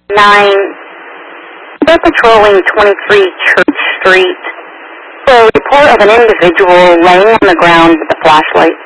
9. They're patrolling 23 Church Street. So, report of an individual laying on the ground with a flashlight.